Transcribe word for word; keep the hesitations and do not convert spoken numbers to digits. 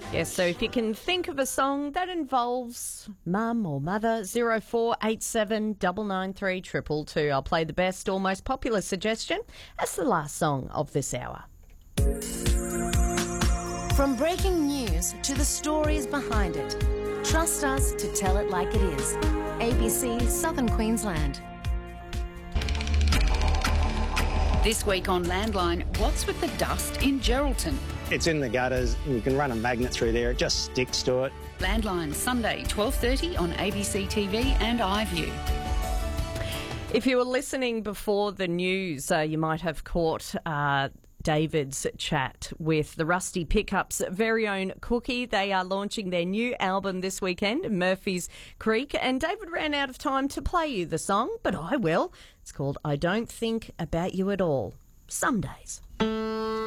Yes, so if you can think of a song that involves mum or mother, zero four eight seven nine nine three two two two. I'll play the best or most popular suggestion as the last song of this hour. From breaking news to the stories behind it, trust us to tell it like it is. A B C Southern Queensland. This week on Landline, what's with the dust in Geraldton? It's in the gutters, and you can run a magnet through there, it just sticks to it. Landline, Sunday, twelve thirty on A B C T V and iView. If you were listening before the news, uh, you might have caught uh, David's chat with the Rusty Pickups' very own Cookie. They are launching their new album this weekend, Murphy's Creek, and David ran out of time to play you the song, but I will. It's called I Don't Think About You At All. Some days.